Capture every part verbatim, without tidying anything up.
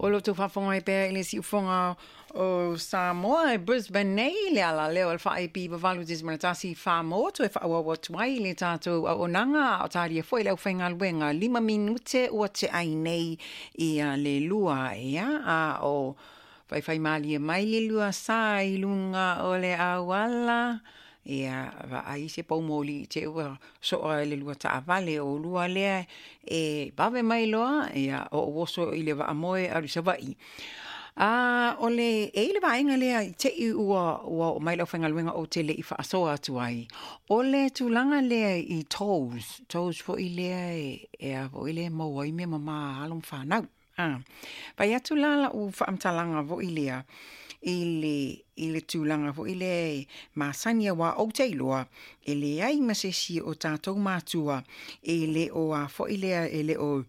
o lo tu whafonga e pēr ele si ufonga o Samoa e Brisbane nei le ala leo al whae pi wawalu tis manatasi whamoa tu e whaua watuai le tātou o nanga o tāri e foi leo whainga luenga lima minute ua te ai nei i a le lua ea a o whai whai mali e mai le lua sa i lunga o le awala ia va ai se pau moli te ua so le lua ta vale o lua le e bave mai loa ia o woso i le va amoe aru se vai a ole e le va inga le te i ua ua mai lo fanga luenga o te le i fa so atu ai ole tu langa le i toes toes fo i le e a vo ile mo i me mama alum fa na ah vai atu lala u fa amtalanga vo ilea ile ile tulanga vo ile masania wa o te loa ele ai masesi o tatou matua ele o a fo ile ele o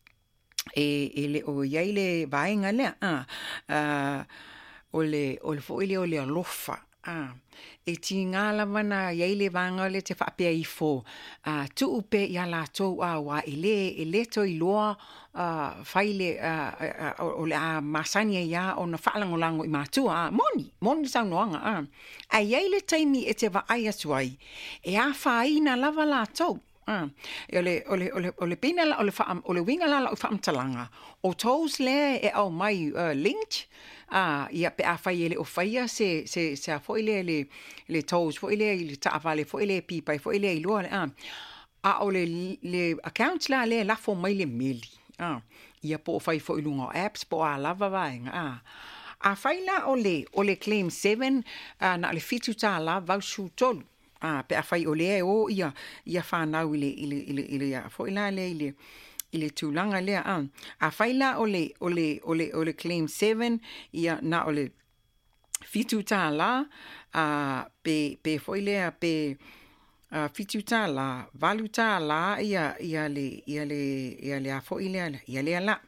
e ele o yaile vaenga le ah uh, ole ole fo ile ole alofa ah e tinga la mana yaile vanga le te fa pe i fo ah tu upe ya la to a wa ele ele to i loa uh faile uh o le a masania ya ona falangolango i matua moni moni saunoanga ah a yaile taimi e te va ai asuai e a faina lava la to ah ole ole ole ole pina la ole fa ole winga la la fa mtalanga o toes le e au mai uh, link ah ia pe a faile o faia se se se a foile le le toes foile le ta vale foile pipa foile i lo ah a ole le account la le la fo mai le meli ah ia po fai fo ilunga apps po a lava vaenga ah a faila ole ole claim seven uh, na le fitu ta la va su tolu ah pe a fai ole o ia ia fa na ile ile ile ile ya fo ila le ile ile tulanga le ah a faila ole ole ole ole claim seven ia na ole fitu ta la ah pe pe fo ile pe Uh, fitu ta la, valu ta la, ia, ia le, ia le, ia le a fo ile, ia le ala.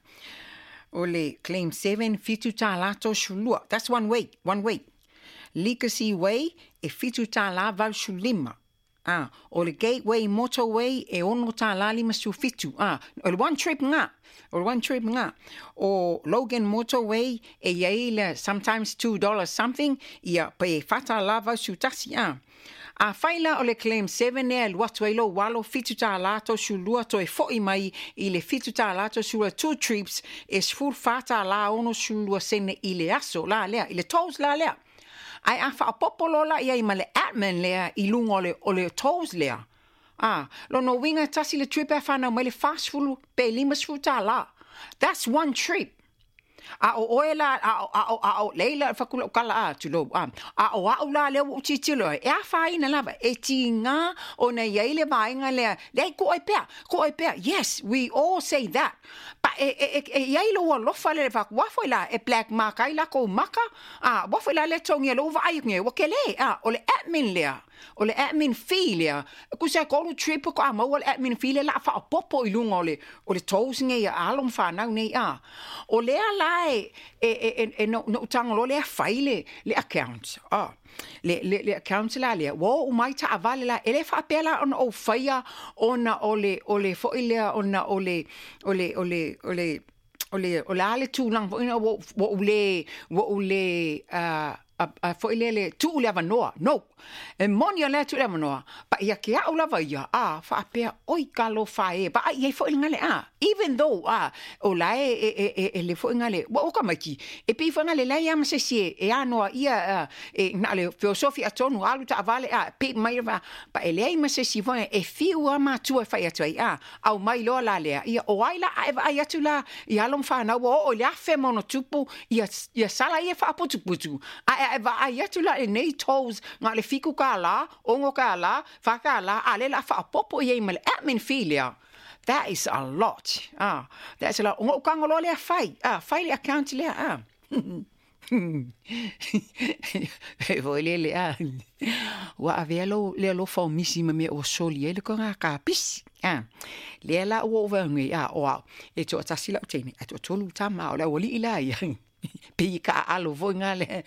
O le claim seven, fitu ta la to shulua. That's one way, one way. Legacy way, e fitu ta la val shulima. Ah, o le gateway motorway, e ono ta la lima su fitu. Ah, o le one trip nga. O le one trip nga. O Logan motorway, e iaile sometimes two dollars something, ia pe fata la val su tasi. Ah. A faila o le claim seven e watu ai lo walo fitu ta lato shulua to e foi mai i le fitu ta lato shulua two trips e full fata la ono shulua sene i le aso la lea i le toes la lea ai a fa popolo la ia i ma le admin lea i lungo le o le toes lea ah lo no winga tasi le trip e fana mai le fast fulu pe lima sfuta la that's one trip a o oela a a a o leila fakula kala a tulo a a o a la le u titilo e a faina lava e tinga ona yeile vainga le le ko e pe ko e pe yes we all say that pa e e e yeile o lo fale le fak wa foi la e black mark ai la ko maka a wa foi la le tongi lo va ai nge wa kele a o le admin le o le admin filia ku se ko lu trip ko a mo le admin filia la fa popo i lunga o le o le tosinge ya alom fa na nei a o le ala e e e no no tango le faile le account ah le le le account la le wo o mai ta vale la ele fa pela on o faia ona ole ole fo ile ona ole ole ole ole ole ole ale tu lang wo wo le wo le ah a fo ile le tu le avanoa no e monia le tu le avanoa pa ia ke au lava ia a fa pe oi kalo fa e pa ia fo ngale a even though a o la e e e le fo ngale o ka maki e pe fo ngale la ia ma se si e ano ia e na le filosofia tonu alu ta vale a pe mai va pa ele ai ma se si fo e fiu ma tu e fa ia tu a au mai lo la le ia o ai la ai tu la ia lom fa na o o le afe mono tupu ia ia sala ia fa putu putu a va ai tu la nei toes nga le fiku kala ongo kala fa kala ale la fa popo ye mal admin filia that is a lot ah that's a lot ongo kango lo le fai ah fai le account le ah e voi le ah wa avelo le lo fa misi me o soli ele ko ka pis ah le la o over ngi ah o e to tasila o tini e to tolu tama o la woli ila ya pika alo vo ngale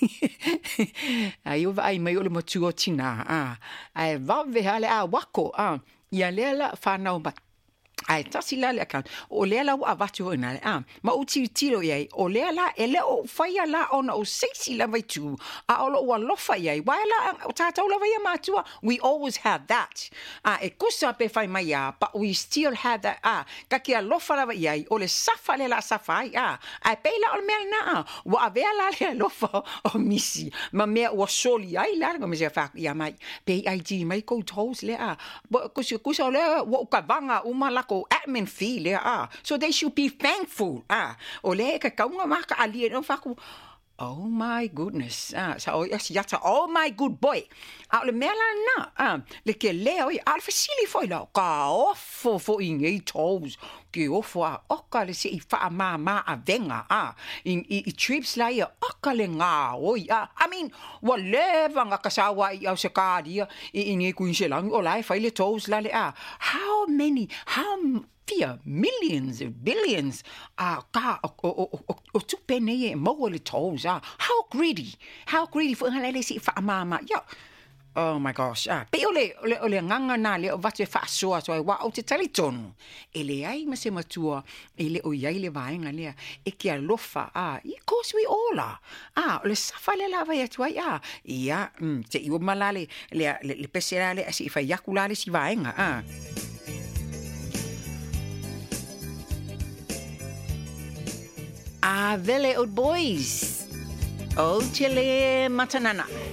ai vai mai ole motu tina ah ai va ve hale a wako ah ia lela fa na ba ai tasi la le account o le la wa vatu ina a ma o ti tiro ye o le la ele o faia la ona o sixty la vai tu a o lo wa lo faia wa la o tata o la vai matua we always have that a e kusa pe fai mai a but we still have that a ka ki a lo fa la vai o le safa le la safa a a pe la o me na wa ave la le lo fa o misi ma me o soli ai la ma se fa ya mai pe ai di mai ko toes le a kusa kusa le o ka vanga uma la admin fee le ah so they should be thankful ah o le ka kaunga maka ali no fa oh my goodness ah so yes yata oh my good boy a le mela na ah le ke le oi al fasili foi la ka ofo fo in eight toes ke ofo a oka le si fa ma ma a venga ah in i trips la ia oka le nga oi ah I mean whatever nga kasawa i au se ka dia in e kuinselang o lai fa le toes la le ah how many how fear millions billions ah ka o o tu pene e mo le toes ah how greedy how greedy for le si fa mama yeah oh my gosh ah pe ole ole ole nganga na le o vate fa so so wa o te talitonu ele ai ma se matua ele o ia le vaenga le e ki a lofa ah of course we all are ah le safa le lava ya tu ah ia te i o malale le le pesera le si fa yakulale si vaenga ah Ah, vele old boys. O tele matanana.